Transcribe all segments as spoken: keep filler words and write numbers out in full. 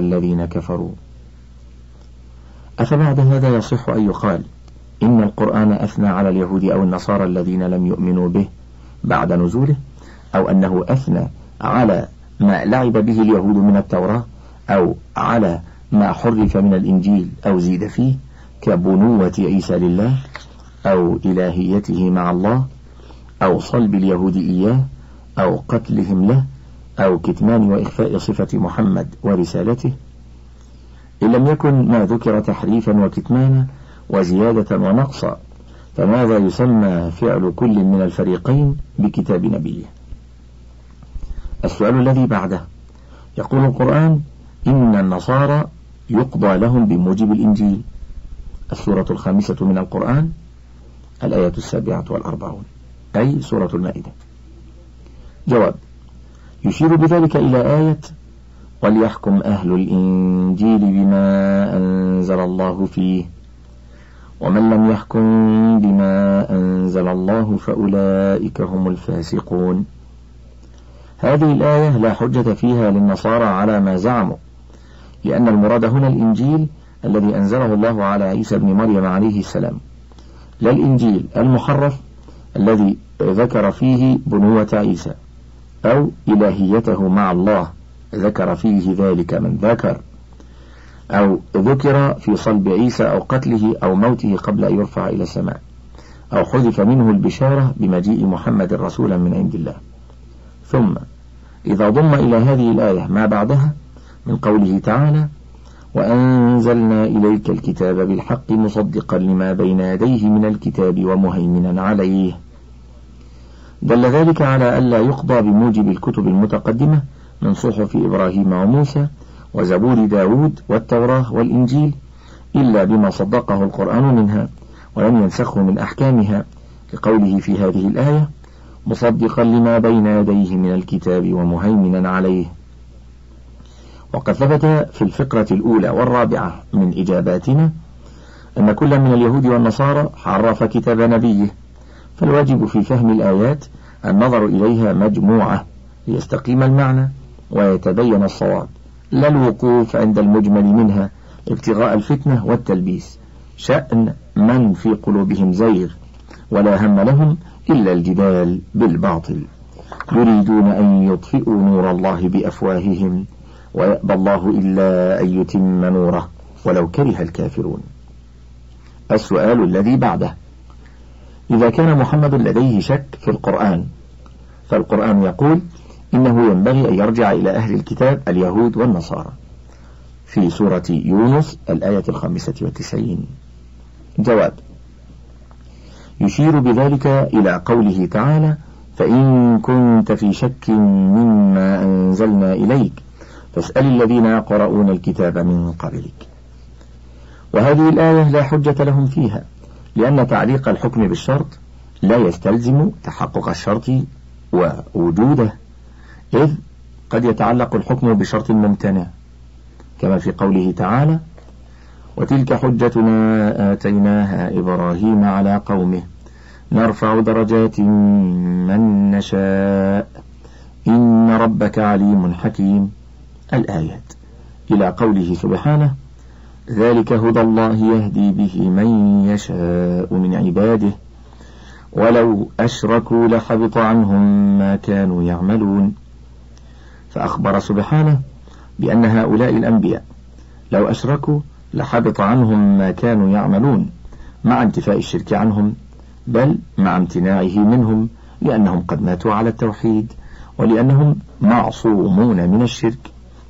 الذين كفروا. أفبعد هذا يصح أن يقال إن القرآن أثنى على اليهود أو النصارى الذين لم يؤمنوا به بعد نزوله، أو أنه أثنى على ما لعب به اليهود من التوراة، أو على ما حرف من الإنجيل أو زيد فيه كبنوة عيسى لله، أو إلهيته مع الله، أو صلب اليهود إياه، أو قتلهم له، أو كتمان وإخفاء صفة محمد ورسالته؟ إن لم يكن ما ذكر تحريفا وكتمانا وزيادة ونقصا، فماذا يسمى فعل كل من الفريقين بكتاب نبيه؟ السؤال الذي بعده، يقول القرآن إن النصارى يقضى لهم بموجب الإنجيل، السورة الخامسة من القرآن الآية السابعة والأربعون، أي سورة المائدة. جواب: يشير بذلك إلى آية وليحكم أهل الإنجيل بما أنزل الله فيه ومن لم يحكم بما أنزل الله فأولئك هم الفاسقون. هذه الآية لا حجة فيها للنصارى على ما زعموا، لأن المراد هنا الإنجيل الذي أنزله الله على عيسى بن مريم عليه السلام، لا الإنجيل المحرف الذي ذكر فيه بنوة عيسى أو إلهيته مع الله، ذكر فيه ذلك من ذكر، أو ذكر في صلب عيسى أو قتله أو موته قبل أن يرفع إلى السماء، أو حذف منه البشارة بمجيء محمد رسولا من عند الله. ثم إذا ضم إلى هذه الآية ما بعدها من قوله تعالى وأنزلنا إليك الكتاب بالحق مصدقا لما بين يديه من الكتاب ومهيمنا عليه، دل ذلك على ألا يقضى بموجب الكتب المتقدمة من صحف إبراهيم وموسى وزبور داود والتوراة والإنجيل إلا بما صدقه القرآن منها ولم ينسخه من أحكامها، لقوله في هذه الآية مصدقا لما بين يديه من الكتاب ومهيمنا عليه. وقد ثبت في الفقرة الأولى والرابعة من إجاباتنا أن كل من اليهود والنصارى حرف كتاب نبيه، فالواجب في فهم الآيات النظر إليها مجموعة ليستقيم المعنى ويتبين الصواب، لا الوقوف عند المجمل منها ابتغاء الفتنة والتلبيس، شأن من في قلوبهم زيغ ولا هم لهم إلا الجدال بالباطل، يريدون أن يطفئوا نور الله بأفواههم ويأبى الله إلا أن يتم نوره ولو كره الكافرون. السؤال الذي بعده، إذا كان محمد لديه شك في القرآن، فالقرآن يقول إنه ينبغي أن يرجع إلى أهل الكتاب اليهود والنصارى في سورة يونس الآية الخامسة والتسعين. جواب: يشير بذلك إلى قوله تعالى فإن كنت في شك مما أنزلنا إليك فاسأل الذين يقرؤون الكتاب من قبلك. وهذه الآية لا حجة لهم فيها، لأن تعليق الحكم بالشرط لا يستلزم تحقق الشرط ووجوده، إذ قد يتعلق الحكم بشرط ممتنع، كما في قوله تعالى وتلك حجتنا آتيناها إبراهيم على قومه نرفع درجات من نشاء إن ربك عليم حكيم، الآيات، إلى قوله سبحانه ذلك هدى الله يهدي به من يشاء من عباده ولو أشركوا لحبط عنهم ما كانوا يعملون. فأخبر سبحانه بأن هؤلاء الأنبياء لو أشركوا لحبط عنهم ما كانوا يعملون، مع انتفاء الشرك عنهم، بل مع امتناعه منهم، لأنهم قد ماتوا على التوحيد ولأنهم معصومون من الشرك.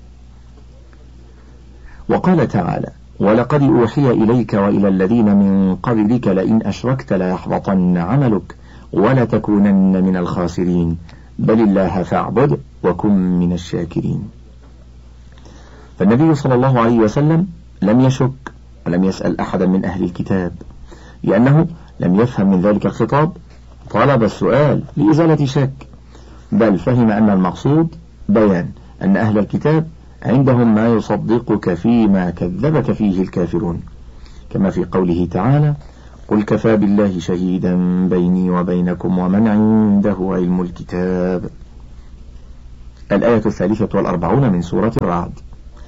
وقال تعالى ولقد أوحي إليك وإلى الذين من قبلك لئن أشركت ليحبطن عملك ولتكونن من الخاسرين بل الله فاعبد وكن من الشاكرين. فالنبي صلى الله عليه وسلم لم يشك ولم يسأل أحدا من أهل الكتاب، لأنه لم يفهم من ذلك الخطاب طلب السؤال لإزالة شك، بل فهم أن المقصود بيان أن أهل الكتاب عندهم ما يصدقك فيما كذبك فيه الكافرون، كما في قوله تعالى قل كفى بالله شهيدا بيني وبينكم ومن عنده علم الكتاب، الآية الثالثة والأربعون من سورة الرعد.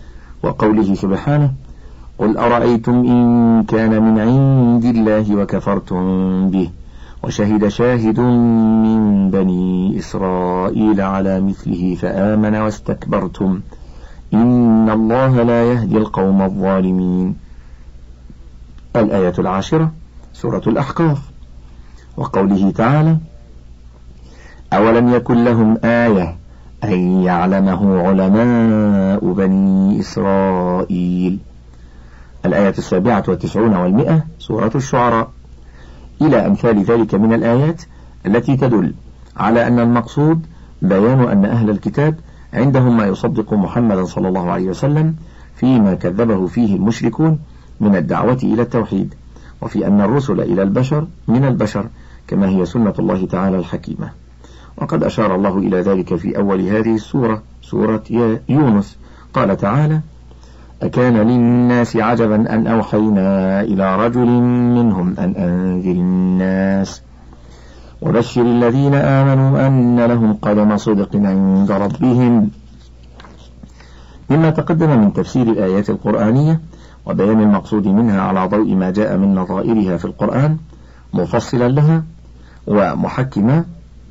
وقوله سبحانه قل أرأيتم إن كان من عند الله وكفرتم به وشهد شاهد من بني إسرائيل على مثله فآمن واستكبرتم إن الله لا يهدي القوم الظالمين. الآية العاشرة سورة الأحقاف. وقوله تعالى أولم يكن لهم آية أن يعلمه علماء بني إسرائيل. الآية السابعة والتسعون والمئة سورة الشعراء، إلى أمثال ذلك من الآيات التي تدل على أن المقصود بيان أن أهل الكتاب عندهم ما يصدق محمدا صلى الله عليه وسلم فيما كذبه فيه المشركون من الدعوة إلى التوحيد، وفي أن الرسل إلى البشر من البشر كما هي سنة الله تعالى الحكيمة. وقد أشار الله إلى ذلك في أول هذه السورة سورة يونس، قال تعالى أكان للناس عجبا أن أوحينا إلى رجل منهم أن أنذر الناس وبشر الذين آمنوا أن لهم قدم صدق عند ربهم. مما تقدم من تفسير الآيات القرآنية وبيان المقصود منها على ضوء ما جاء من نظائرها في القرآن مفصلا لها ومحكما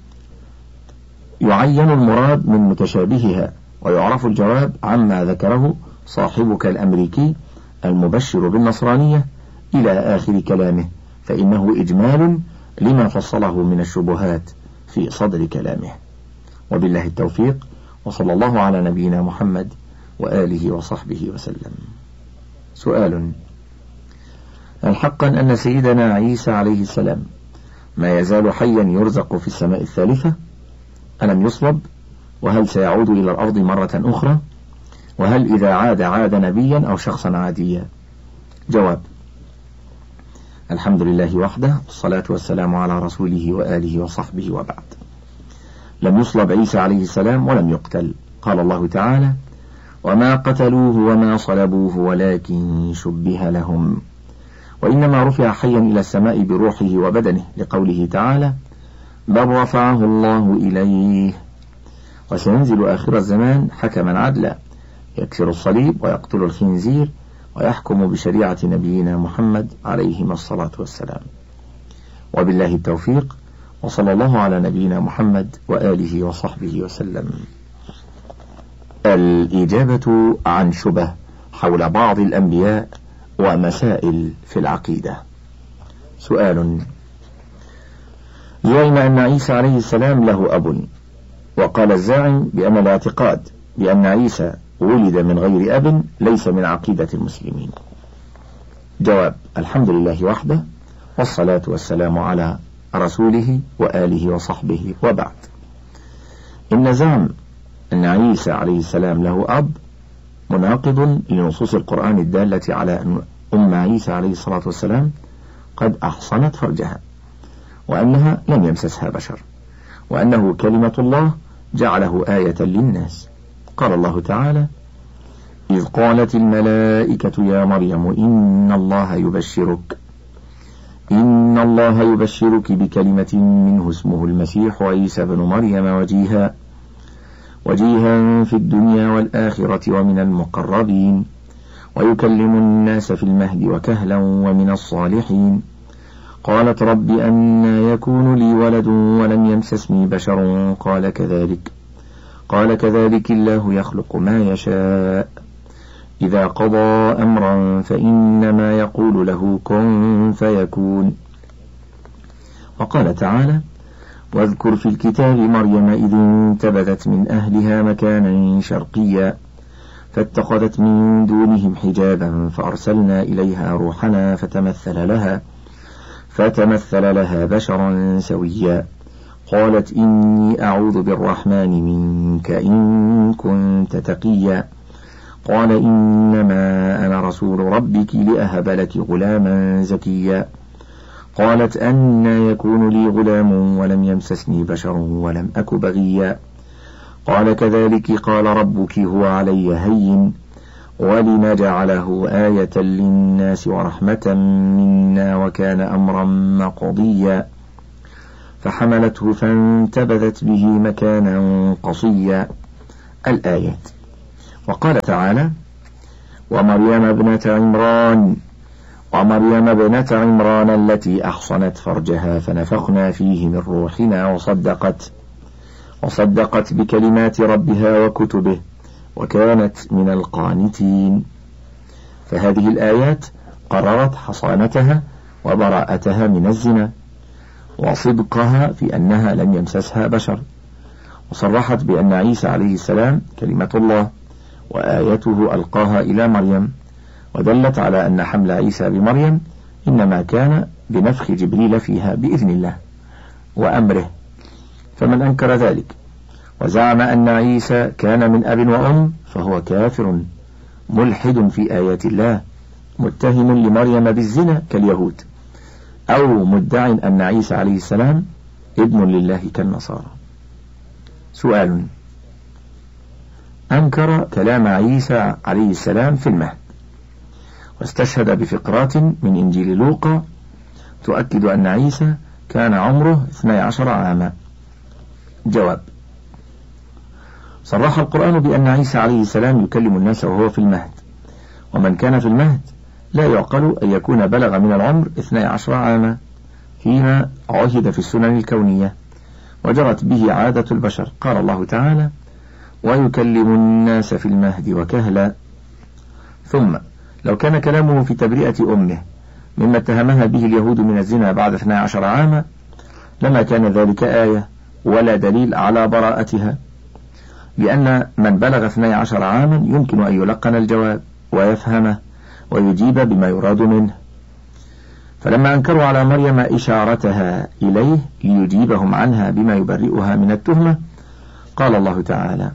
يعين المراد من متشابهها، ويعرف الجواب عما ذكره صاحبك الأمريكي المبشر بالنصرانية إلى آخر كلامه، فإنه إجمال لما فصله من الشبهات في صدر كلامه. وبالله التوفيق، وصلى الله على نبينا محمد وآله وصحبه وسلم. سؤال: هل حقا أن سيدنا عيسى عليه السلام ما يزال حيا يرزق في السماء الثالثة؟ ألم يصلب؟ وهل سيعود إلى الأرض مرة أخرى؟ وهل إذا عاد عاد نبيا أو شخصا عاديا؟ جواب: الحمد لله وحده، والصلاة والسلام على رسوله وآله وصحبه، وبعد. لم يصلب عيسى عليه السلام ولم يقتل. قال الله تعالى: وما قتلوه وما صلبوه ولكن شبه لهم، وإنما رفع حيا إلى السماء بروحه وبدنه، لقوله تعالى: بل رفعه الله إليه. وسينزل آخر الزمان حكما عدلا يكسر الصليب ويقتل الخنزير ويحكم بشريعة نبينا محمد عليهما الصلاة والسلام. وبالله التوفيق، وصلى الله على نبينا محمد وآله وصحبه وسلم. الإجابة عن شبه حول بعض الأنبياء ومسائل في العقيدة. سؤال: زعم أن عيسى عليه السلام له أب، وقال الزاعم بأن الاعتقاد بأن عيسى ولد من غير أب ليس من عقيدة المسلمين. جواب: الحمد لله وحده، والصلاة والسلام على رسوله وآله وصحبه، وبعد. إن زعم أن عيسى عليه السلام له أب مناقض لنصوص القرآن الدالة على أن أم عيسى عليه الصلاة والسلام قد أحصنت فرجها، وأنها لم يمسسها بشر، وأنه كلمة الله جعله آية للناس. قال الله تعالى: إذ قالت الملائكة يا مريم إن الله يبشرك إن الله يبشرك بكلمة منه اسمه المسيح عيسى بن مريم وجيها وجيها في الدنيا والآخرة ومن المقربين ويكلم الناس في المهد وكهلا ومن الصالحين. قالت رب أنى يكون لي ولد ولم يمسسني بشر قال كذلك قال كذلك الله يخلق ما يشاء إذا قضى أمرا فإنما يقول له كن فيكون. وقال تعالى: واذكر في الكتاب مريم إذ انتبذت من أهلها مكانا شرقيا فاتخذت من دونهم حجابا فأرسلنا إليها روحنا فتمثل لها فتمثل لها بشرا سويا قالت إني أعوذ بالرحمن منك إن كنت تقيا قال إنما أنا رسول ربك لأهب لك غلاما زكيا قالت أنى يكون لي غلام ولم يمسسني بشر ولم أك بغيا قال كذلك قال ربك هو علي هين ولنجعله آية للناس ورحمة منا وكان أمرا مقضيا فحملته فانتبذت به مكانا قصيا. الآيات. وقال تعالى: ومريم ابنة عمران ومريم ابنة عمران التي أحصنت فرجها فنفخنا فيه من روحنا وصدقت وصدقت بكلمات ربها وكتبه وكانت من القانتين. فهذه الآيات قررت حصانتها وبراءتها من الزنا وصدقها في أنها لم يمسسها بشر، وصرحت بأن عيسى عليه السلام كلمة الله وآيته ألقاها إلى مريم، ودلت على أن حمل عيسى بمريم إنما كان بنفخ جبريل فيها بإذن الله وأمره. فمن أنكر ذلك وزعم أن عيسى كان من أب وأم فهو كافر ملحد في آيات الله، متهم لمريم بالزنا كاليهود، أو مدع أن عيسى عليه السلام ابن لله كالنصارى. سؤال: أنكر كلام عيسى عليه السلام في المهد واستشهد بفقرات من إنجيل لوقا تؤكد أن عيسى كان عمره اثني عشر عاما. جواب: صرح القرآن بأن عيسى عليه السلام يكلم الناس وهو في المهد، ومن كان في المهد لا يعقل أن يكون بلغ من العمر اثني عشر عاما فيما عهد في السنن الكونية وجرت به عادة البشر. قال الله تعالى: ويكلم الناس في المهد وكهلا. ثم لو كان كلامه في تبرئة أمه مما اتهمها به اليهود من الزنا بعد اثني عشر عاما لما كان ذلك آية ولا دليل على براءتها، لأن من بلغ اثني عشر عاما يمكن أن يلقن الجواب ويفهمه ويجيب بما يراد منه. فلما أنكروا على مريم إشارتها إليه ليجيبهم عنها بما يبرئها من التهمة قال الله تعالى: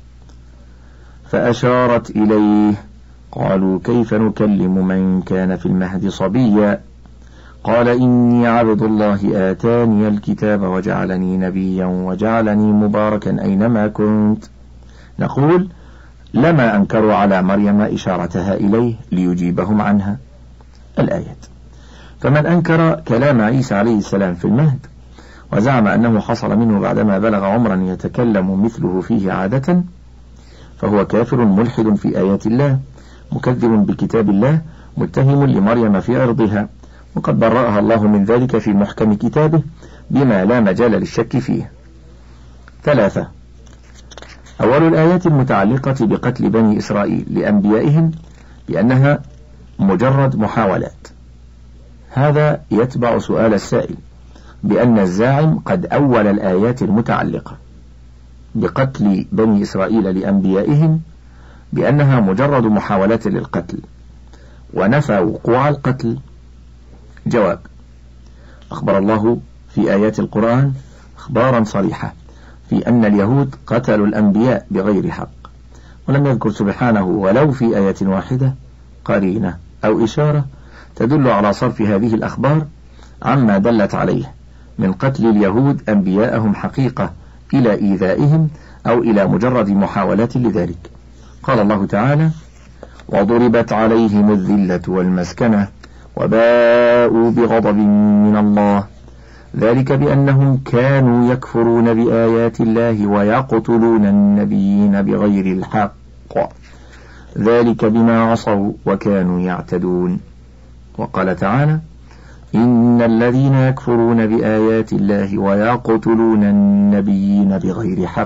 فأشارت إليه قالوا كيف نكلم من كان في المهد صبيا قال إني عبد الله آتاني الكتاب وجعلني نبيا وجعلني مباركا أينما كنت. نقول: لما أنكروا على مريم إشارتها إليه ليجيبهم عنها. الآيات. فمن أنكر كلام عيسى عليه السلام في المهد وزعم أنه حصل منه بعدما بلغ عمرا يتكلم مثله فيه عادة فهو كافر ملحد في آيات الله مكذب بكتاب الله متهم لمريم في عرضها، وقد برأها الله من ذلك في محكم كتابه بما لا مجال للشك فيه. ثلاثة: أول الآيات المتعلقة بقتل بني إسرائيل لأنبيائهم بأنها مجرد محاولات. هذا يتبع سؤال السائل بأن الزاعم قد أول الآيات المتعلقة بقتل بني إسرائيل لأنبيائهم بأنها مجرد محاولات للقتل ونفى وقوع القتل. جواب: أخبر الله في آيات القرآن أخبارا صريحة في أن اليهود قتلوا الأنبياء بغير حق، ولم يذكر سبحانه ولو في آية واحدة قرينة أو إشارة تدل على صرف هذه الأخبار عما دلت عليه من قتل اليهود أنبياءهم حقيقة إلى إيذائهم أو إلى مجرد محاولات لذلك. قال الله تعالى: وضربت عليهم الذلة والمسكنة وباءوا بغضب من الله ذلك بأنهم كانوا يكفرون بآيات الله ويقتلون النبيين بغير الحق ذلك بما عصوا وكانوا يعتدون. وقال تعالى: إن الذين يكفرون بآيات الله ويقتلون النبيين بغير حق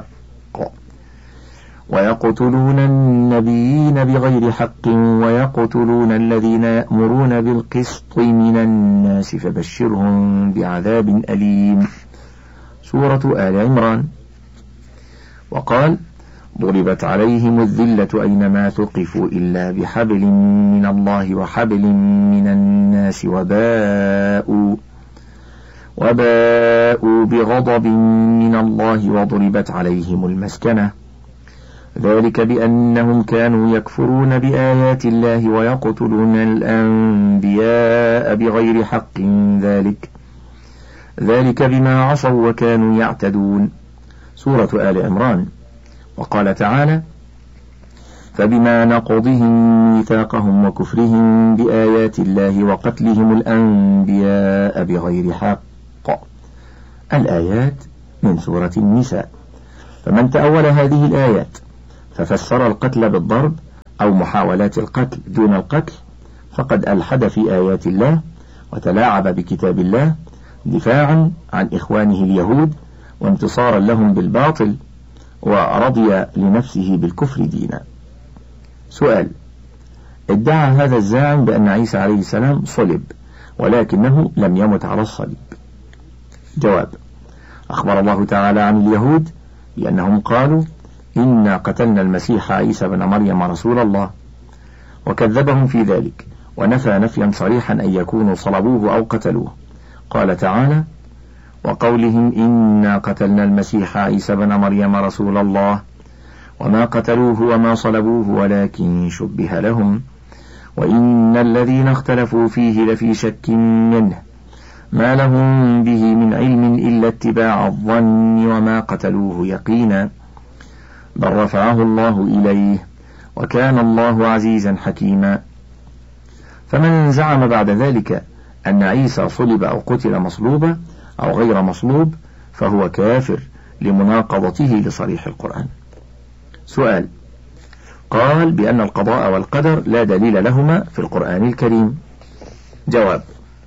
ويقتلون النبيين بغير حق ويقتلون الذين يأمرون بالقسط من الناس فبشرهم بعذاب أليم. سورة آل عمران. وقال: ضربت عليهم الذلة أينما ثقفوا إلا بحبل من الله وحبل من الناس وباءوا وباءوا بغضب من الله وضربت عليهم المسكنة ذلك بأنهم كانوا يكفرون بآيات الله ويقتلون الأنبياء بغير حق ذلك ذلك بما عصوا وكانوا يعتدون. سورة آل عمران. وقال تعالى: فبما نقضهم ميثاقهم وكفرهم بآيات الله وقتلهم الأنبياء بغير حق. الآيات من سورة النساء. فمن تأول هذه الآيات ففسر القتل بالضرب أو محاولات القتل دون القتل فقد ألحد في آيات الله وتلاعب بكتاب الله دفاعا عن إخوانه اليهود وانتصارا لهم بالباطل، ورضي لنفسه بالكفر دينا. سؤال: ادعى هذا الزاعم بأن عيسى عليه السلام صلب ولكنه لم يمت على الصليب. جواب: أخبر الله تعالى عن اليهود بأنهم قالوا إنا قتلنا المسيح عيسى بن مريم رسول الله، وكذبهم في ذلك ونفى نفيا صريحا أن يكونوا صلبوه أو قتلوه. قال تعالى: وقولهم إنا قتلنا المسيح عيسى بن مريم رسول الله وما قتلوه وما صلبوه ولكن شبه لهم وإن الذين اختلفوا فيه لفي شك منه ما لهم به من علم إلا اتباع الظن وما قتلوه يقينا بل رفعه الله إليه وكان الله عزيزا حكيما. فمن زعم بعد ذلك أن عيسى صلب أو قتل مصلوبا أو غير مصلوب فهو كافر لمناقضته لصريح القرآن. سؤال: قال بأن القضاء والقدر لا دليل لهما في القرآن الكريم. جواب: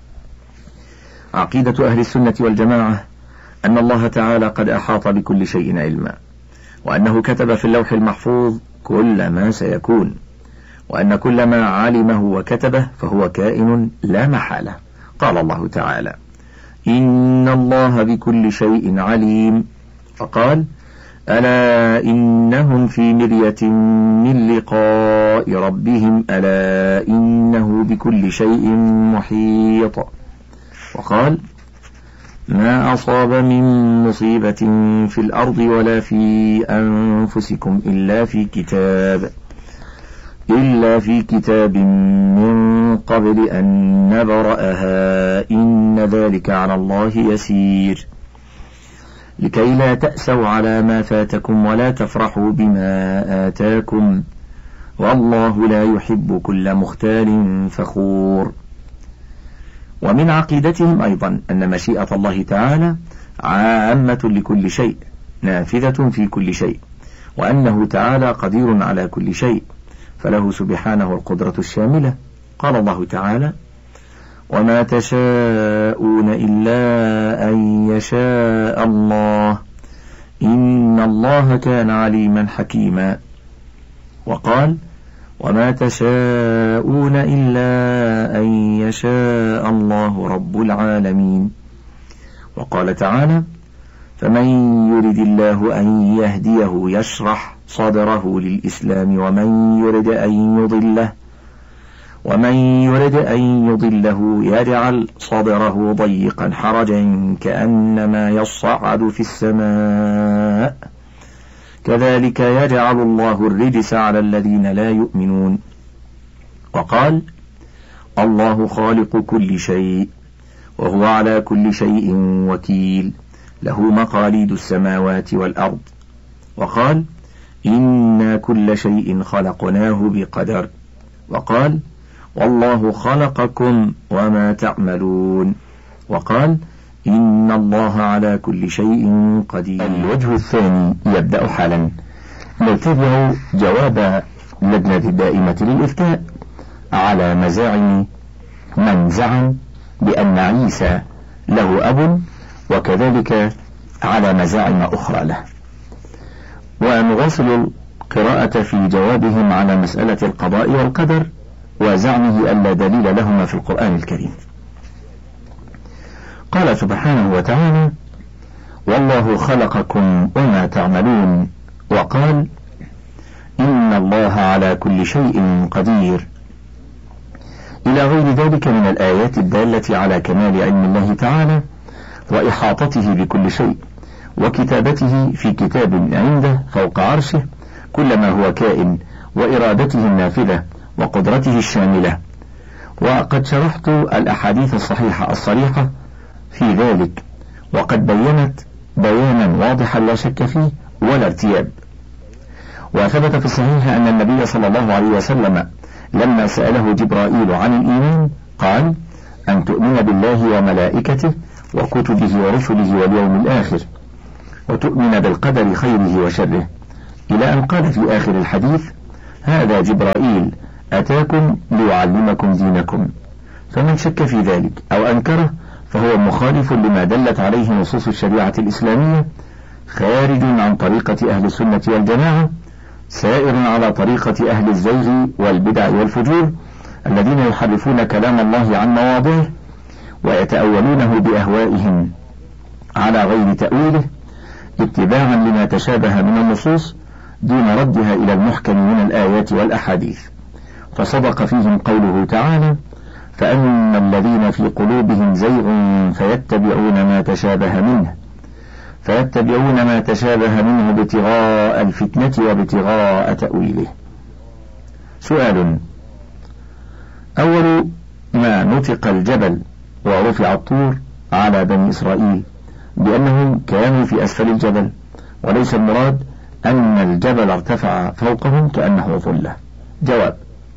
عقيدة أهل السنة والجماعة أن الله تعالى قد أحاط بكل شيء علما، وأنه كتب في اللوح المحفوظ كل ما سيكون، وأن كل ما علمه وكتبه فهو كائن لا محالة. قال الله تعالى: إن الله بكل شيء عليم، فقال: ألا إنهم في مرية من لقاء ربهم ألا إنه بكل شيء محيط، وقال: ما أصاب من مصيبة في الأرض ولا في أنفسكم إلا في كتاب إلا في كتاب من قبل أن نبرأها إن ذلك على الله يسير، لكي لا تأسوا على ما فاتكم ولا تفرحوا بما آتاكم والله لا يحب كل مختال فخور. ومن عقيدتهم أيضا أن مشيئة الله تعالى عامة لكل شيء نافذة في كل شيء، وأنه تعالى قدير على كل شيء، فله سبحانه القدرة الشاملة. قال الله تعالى: وما تشاءون إلا أن يشاء الله إن الله كان عليما حكيما. وقال: وما تشاءون إلا أن يشاء الله رب العالمين. وقال تعالى: فمن يرد الله أن يهديه يشرح صدره للإسلام ومن يرد أن يضله ومن يرد أن يضله يجعل صدره ضيقا حرجا كأنما يصعد في السماء كذلك يجعل الله الرجس على الذين لا يؤمنون. وقال: الله خالق كل شيء وهو على كل شيء وكيل له مقاليد السماوات والأرض. وقال: إنا كل شيء خلقناه بقدر. وقال: والله خلقكم وما تعملون. وقال: إن الله على كل شيء قدير. الوجه الثاني يبدأ حالا. نتبع جواب اللجنة الدائمة للإفتاء على مزاعم من زعم بأن عيسى له أب، وكذلك على مزاعم أخرى له. ونواصل القراءة في جوابهم على مسألة القضاء والقدر وزعمه ألا دليل لهما في القرآن الكريم. قال سبحانه وتعالى: والله خلقكم وما تعملون. وقال: إن الله على كل شيء قدير، إلى غير ذلك من الآيات الدالة على كمال علم الله تعالى وإحاطته بكل شيء وكتابته في كتاب عنده فوق عرشه كل ما هو كائن، وإرادته النافذة وقدرته الشاملة. وقد شرحت الأحاديث الصحيحة الصريحة في ذلك، وقد بينت بيانا واضحا لا شك فيه ولا ارتياب. وثبت في الصحيح أن النبي صلى الله عليه وسلم لما سأله جبرائيل عن الإيمان قال: أن تؤمن بالله وملائكته وكتبه ورسله واليوم الآخر، وتؤمن بالقدر خيره وشره، إلى أن قال في آخر الحديث: هذا جبرائيل أتاكم ليعلمكم دينكم. فمن شك في ذلك أو أنكره فهو مخالف لما دلت عليه نصوص الشريعة الإسلامية، خارج عن طريقة أهل السنة والجماعة، سائر على طريقة أهل الزيغ والبدع والفجور الذين يحرفون كلام الله عن مواضعه ويتأولونه بأهوائهم على غير تأويله اتباعا لما تشابه من النصوص دون ردها إلى المحكم من الآيات والأحاديث. فصدق فيهم قوله تعالى: فأما الذين في قلوبهم زيغ فيتبعون ما تشابه منه فيتبعون ما تشابه منه ابتغاء الفتنة وابتغاء تأويله. سؤال: أول ما نطق الجبل ورفع الطور على بني إسرائيل بأنهم كانوا في أسفل الجبل، وليس المراد أن الجبل ارتفع فوقهم كأنه ظلة. جواب: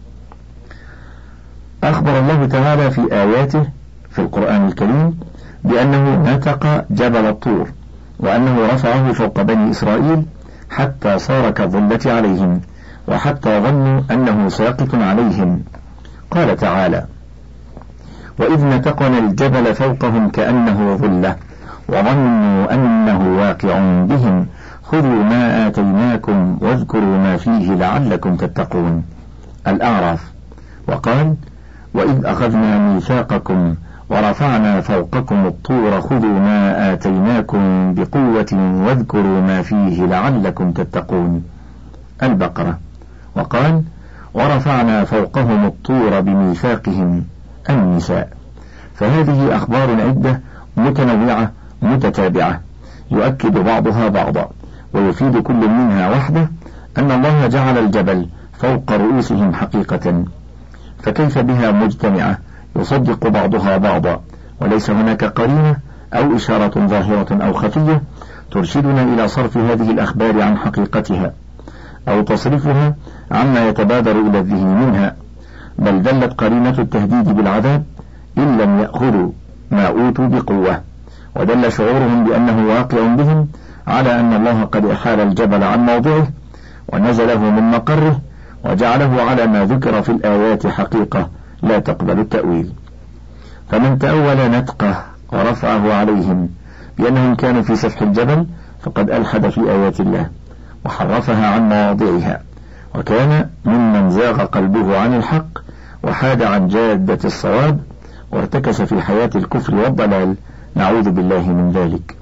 أخبر الله تعالى في آياته في القرآن الكريم بأنه نطق جبل الطور، وأنه رفعه فوق بني إسرائيل حتى صار كالظلة عليهم، وحتى ظنوا أنه ساقط عليهم. قال تعالى: وإذ نتقنا الجبل فوقهم كأنه ظلة وظنوا أنه واقع بهم خذوا ما آتيناكم واذكروا ما فيه لعلكم تتقون. الأعراف. وقال: وإذ أخذنا ميثاقكم ورفعنا فوقكم الطور خذوا ما آتيناكم بقوة واذكروا ما فيه لعلكم تتقون. البقرة. وقال: ورفعنا فوقهم الطور بميثاقهم. النساء. فهذه أخبار عدة متنوعة متتابعة يؤكد بعضها بعضا، ويفيد كل منها وحده أن الله جعل الجبل فوق رؤوسهم حقيقة، فكيف بها مجتمعة يصدق بعضها بعضا، وليس هناك قرينة أو إشارة ظاهرة أو خفية ترشدنا إلى صرف هذه الأخبار عن حقيقتها أو تصرفها عما يتبادر إلى الذهن منها، بل دلت قرينة التهديد بالعذاب إن لم يأخذوا ما أوتوا بقوة، ودل شعورهم بأنه واقع بهم على أن الله قد أحال الجبل عن موضعه ونزله من مقره وجعله على ما ذكر في الآيات حقيقة لا تقبل التأويل. فمن تأول نتقه ورفعه عليهم بأنهم كانوا في سفح الجبل فقد ألحد في آيات الله وحرفها عن مواضعها، وكان ممن زاغ قلبه عن الحق وحاد عن جادة الصواب وارتكس في حياة الكفر والضلال، نعوذ بالله من ذلك.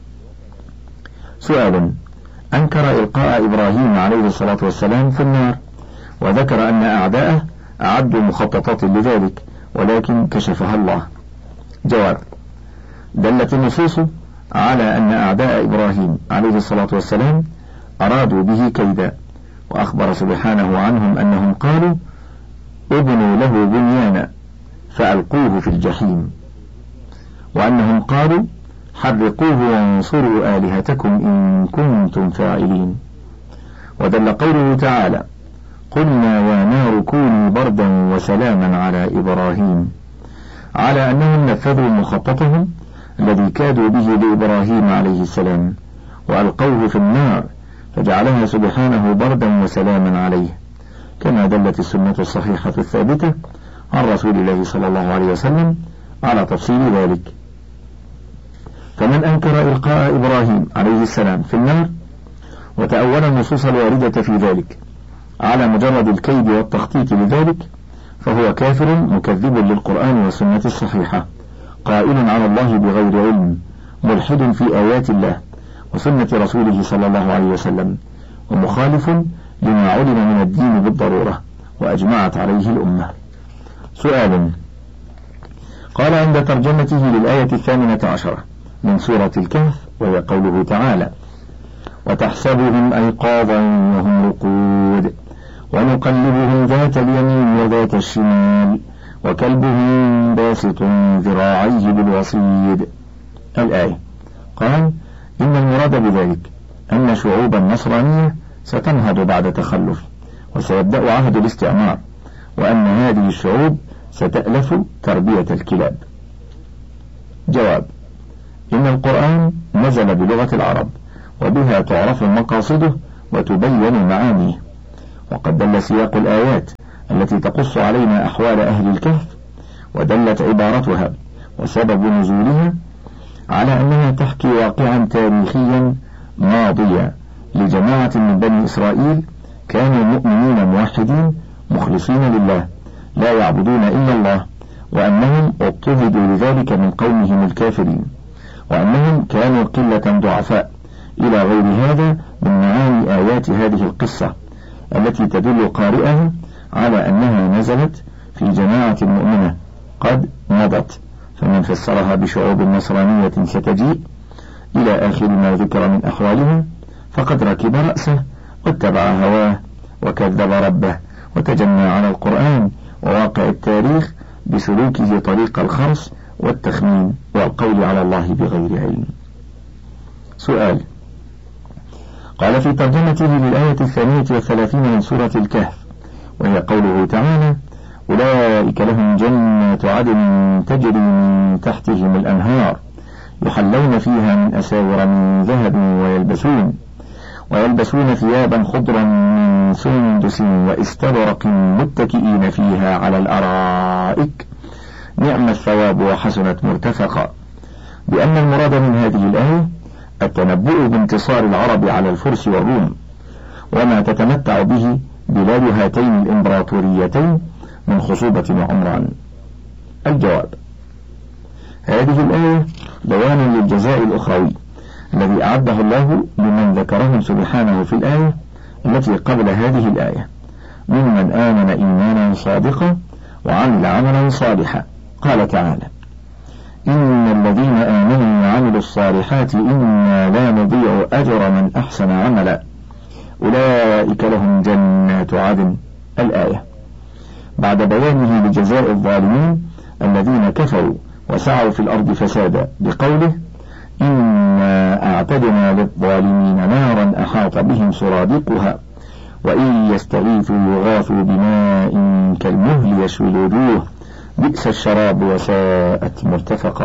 سؤال: أنكر إلقاء إبراهيم عليه الصلاة والسلام في النار، وذكر أن أعداءه أعدوا مخططات لذلك ولكن كشفها الله. جواب: دلت النصوص على أن أعداء إبراهيم عليه الصلاة والسلام أرادوا به كيدا، وأخبر سبحانه عنهم أنهم قالوا: ابنوا له بنيانا فألقوه في الجحيم، وأنهم قالوا: حرقوه وانصروا آلهتكم إن كنتم فاعلين. ودل قوله تعالى: قلنا يا نار كوني بردا وسلاما على إبراهيم، على أنهم نفذوا مخططهم الذي كادوا به لإبراهيم عليه السلام وألقوه في النار فجعلها سبحانه بردا وسلاما عليه، كما دلت السنة الصحيحة الثابتة عن رسول الله صلى الله عليه وسلم على تفصيل ذلك. فمن أنكر إلقاء إبراهيم عليه السلام في النار وتأول النصوص الواردة في ذلك على مجرد الكيد والتخطيط لذلك فهو كافر مكذب للقرآن والسنة الصحيحة، قائل على الله بغير علم، ملحد في آيات الله وسنة رسوله صلى الله عليه وسلم، ومخالف لما علم من الدين بالضرورة وأجمعت عليه الأمة. سؤال: قال عند ترجمته للآية الثامنة عشرة من سورة الكهف وهي قوله تعالى: وتحسبهم أيقاظا وهم رقود ونقلبهم ذات اليمين وذات الشمال وكلبهم باسط ذراعيه بالوصيد. الآية. قال: إن المراد بذلك أن شعوب النصرانية ستنهض بعد تخلف وسيبدأ عهد الاستعمار، وأن هذه الشعوب ستألف تربية الكلاب. جواب: إن القرآن نزل بلغة العرب وبها تعرف مقاصده وتبين معانيه، وقد دل سياق الآيات التي تقص علينا أحوال أهل الكهف ودلت عبارتها وسبب نزولها على أنها تحكي واقعا تاريخيا ماضيا لجماعة من بني إسرائيل كانوا مؤمنين موحدين مخلصين لله لا يعبدون إلا الله، وأنهم اضطهدوا لذلك من قومهم الكافرين، وأنهم كانوا قلة ضعفاء إلى غير هذا من معاني آيات هذه القصة التي تدل قارئها على أنها نزلت في جماعة مؤمنة قد مضت، فمن فسرها بشعوب نصرانية ستجيء إلى آخر ما ذكر من أحوالها فقد ركب رأسه واتبع هواه وكذب ربه وتجنى على القرآن وواقع التاريخ بسلوكه طريق الخرص والتخمين والقول على الله بغير علم. سؤال: قال في ترجمته للآية الثانية والثلاثين من سورة الكهف وهي قوله تعالى: أولئك لهم جنات عدن تجري من تحتهم الأنهار يحلون فيها من أساور من ذهب ويلبسون ويلبسون ثيابا خضرا من سندس واستبرق متكئين فيها على الأرائك نعم الثواب وحسنت مرتفقا، بأن المراد من هذه الآية التنبؤ بانتصار العرب على الفرس والروم وما تتمتع به بلاد هاتين الإمبراطوريتين من خصوبة وعمران. الجواب: هذه الآية بيان للجزاء الأخروي الذي أعده الله لمن ذكرهم سبحانه في الآية التي قبل هذه الآية ممن آمن إيمانا صادقا وعمل عملا صالحا. قال تعالى: إن الذين آمنوا وعملوا الصالحات إنا لا نضيع أجر من أحسن عملا أولئك لهم جنات عدن. الآية بعد بيانه لجزاء الظالمين الذين كفروا وسعوا في الأرض فسادا بقوله: إنا أعتدنا للظالمين نارا أحاط بهم سرادقها وإن يستغيثوا يغاثوا بماء كالمهل يشوي الوجوه بئس الشراب وساءت مرتفقا.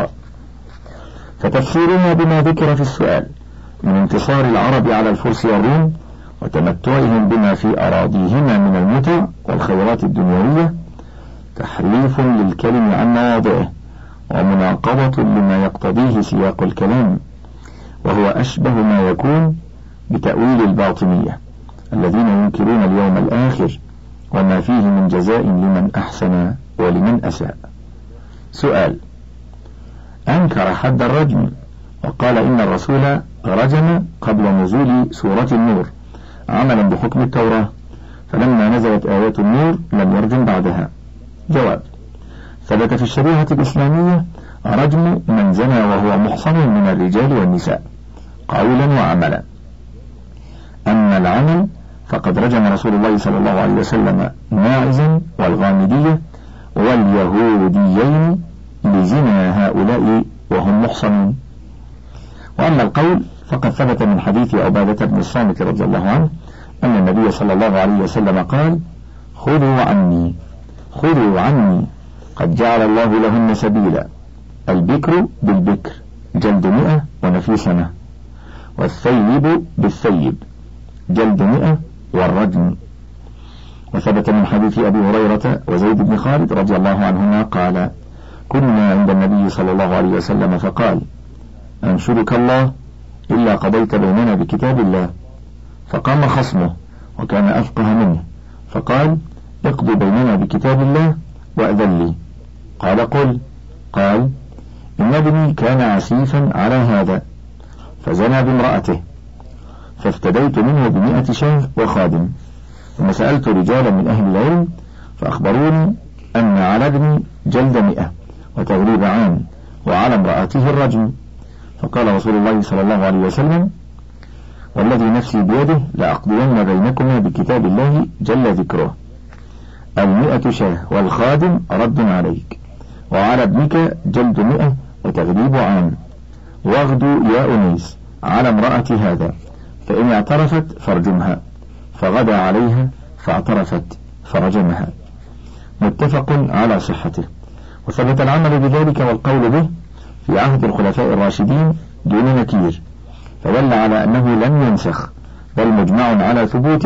فتفسيرنا بما ذكر في السؤال من انتصار العرب على الفرس والروم وتمتعهم بما في أراضيهما من المتع والخيرات الدنيوية تحريف للكلم عن مواضعه ومناقضة لما يقتضيه سياق الكلام، وهو أشبه ما يكون بتأويل الباطنية الذين ينكرون اليوم الآخر وما فيه من جزاء لمن أحسن ولمن أساء. سؤال: أنكر حد الرجم وقال إن الرسول رجم قبل نزول سورة النور عملا بحكم التوراة، فلما نزلت آيات النور لم يرجم بعدها. جواب: ثبت في الشريعة الإسلامية رجم من زنى وهو محصن من الرجال والنساء قولا وعملا. أما العمل فقد رجم رسول الله صلى الله عليه وسلم ماعزا والغامدية واليهوديين لزنا هؤلاء وهم محصنون. وأما القول فقد ثبت من حديث عبادة بن الصامت رضي الله عنه أن النبي صلى الله عليه وسلم قال: خذوا عني خذوا عني قد جعل الله لهن سبيلا، البكر بالبكر جلد مئة ونفي سنة، والثيب بالثيب جلد مئة والرجم. وثبت من حديث أبي هريرة وزيد بن خالد رضي الله عنهما قال: كنا عند النبي صلى الله عليه وسلم فقال: أنشدك الله إلا قضيت بيننا بكتاب الله. فقام خصمه وكان أفقه منه فقال: اقضي بيننا بكتاب الله وأذن لي. قال: قل. قال: إن ابني كان عسيفا على هذا فزنى بامرأته فافتديت منه بمئة شاه وخادم، ثم سألت رجالا من أهل العلم فأخبروني أن على ابني جلد مئة وتغريب عام وعلى امرأته الرجم. فقال رسول الله صلى الله عليه وسلم: والذي نفسي بيده لأقضين بينكما بكتاب الله جل ذكره، المئة شاه والخادم رد عليك، وعلى ابنك جلد مئة وتغريب عام، واغدو يا أنيس على امرأة هذا، فإن اعترفت فارجمها، فغدا عليها فاعترفت فرجمها. متفق على صحته. وثبت العمل بذلك والقول به في عهد الخلفاء الراشدين دون نكير، فدل على أنه لم ينسخ بل مجمع على ثبوته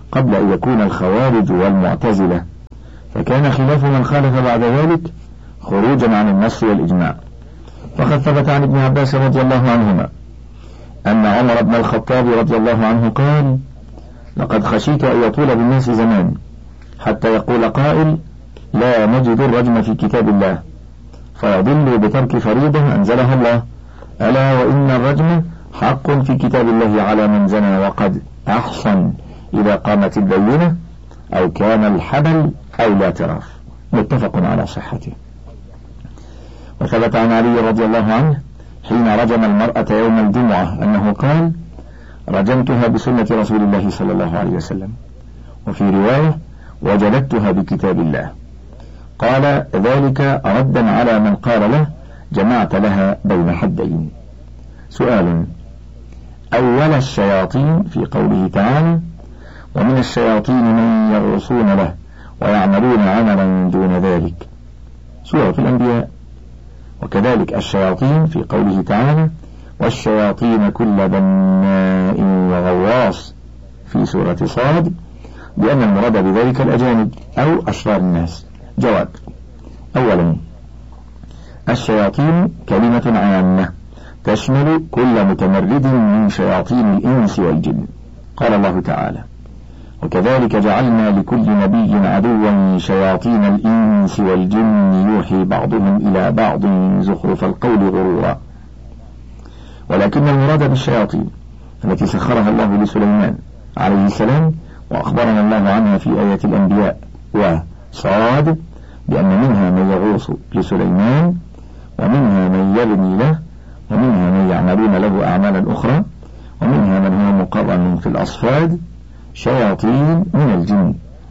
قبل أن يكون الخوارج والمعتزلة، فكان خلاف من خالف بعد ذلك خروجا عن النص والإجماع. فقد ثبت عن ابن عباس رضي الله عنهما أن عمر بن الخطاب رضي الله عنه قال: لقد خشيت أن يطول بالناس زمان حتى يقول قائل: لا نجد الرجم في كتاب الله، فيضل بترك فريضة أنزلها الله، ألا وإن الرجم حق في كتاب الله على من زنى وقد أحصن إذا قامت البينة أو كان الحبل أو الاعتراف. متفق على صحته. وثبت عن علي رضي الله عنه حين رجم المرأة يوم الجمعة أنه قال: رجمتها بسنة رسول الله صلى الله عليه وسلم. وفي رواية: وجلدتها بكتاب الله. قال ذلك ردا على من قال له: جمعت لها بين حدين. سؤال: أول الشياطين في قوله تعالى: ومن الشياطين من يغوصون له ويعملون عملا دون ذلك، سورة الأنبياء. وكذلك الشياطين في قوله تعالى: والشياطين كل بناء وغواص، في سورة صاد، بأن المراد بذلك الأجانب أو أشرار الناس. جواب: أولا، الشياطين كلمة عامة تشمل كل متمرد من شياطين الإنس والجن. قال الله تعالى: وكذلك جعلنا لكل نبي عدوا شياطين الإنس والجن يوحي بعضهم إلى بعض زخرف القول غرورا. ولكن المراد بالشياطين التي سخرها الله لسليمان عليه السلام وأخبرنا الله عنها في آية الأنبياء وصاد، بأن منها من يغوص لسليمان، ومنها من يبني له، ومنها من يعملون له أعمالا أخرى، ومنها من هو مقرن في الأصفاد شياطين من الجن،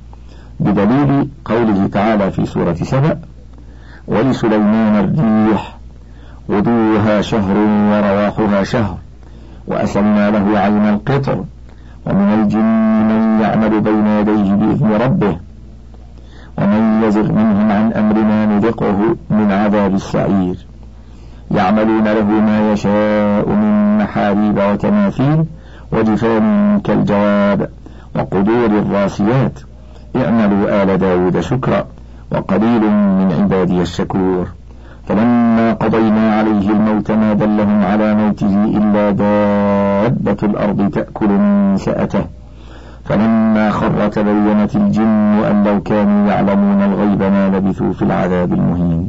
بدليل قوله تعالى في سورة سبأ: ولسليمان الريح غدوها شهر ورواحها شهر وأسلنا له عين القطر ومن الجن من يعمل بين يديه بإذن ربه ومن يزغ منهم عن أمرنا نذقه من عذاب السعير يعملون له ما يشاء من محاريب وتماثيل وجفان كالجواب وقدور الراسيات اعملوا آل داود شكرا وقليل من عبادي الشكور. فلما قضينا عليه الموت ما دلهم على موته إلا دابة الأرض تأكل من سأته فلما خر تبينت الجن أن لو كانوا يعلمون الغيب ما لبثوا في العذاب المهين.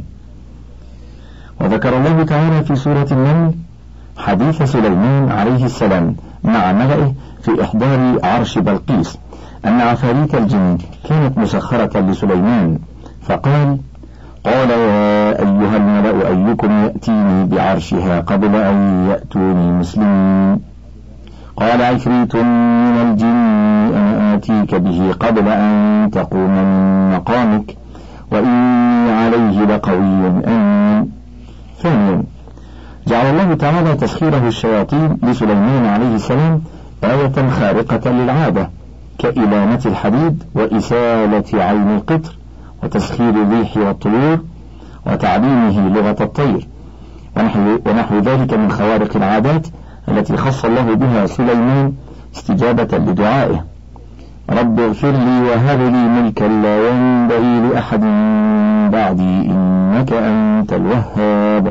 وذكر الله تعالى في سورة النمل حديث سليمان عليه السلام مع ملئه في إحضار عرش بلقيس أن عفاريت الجن كانت مسخرة لسليمان، فقال: قال يا أيها الملأ أيكم يأتيني بعرشها قبل أن يأتوني مسلمين. قال عفريت من الجن أنا آتيك به قبل أن تقوم من مقامك وإني عليه لقوي أمين. ثانيا، جعل الله تعالى تسخيره الشياطين لسليمان عليه السلام آية خارقة للعادة كإلامة الحديد وإسالة عين القطر وتسخير الريح والطيور وتعليمه لغة الطير ونحو, ونحو ذلك من خوارق العادات التي خص الله بها سليمان استجابة لدعائه: رب اغفر لي وهب لي ملكا لا ينبغي لأحد بعدي إنك أنت الوهاب.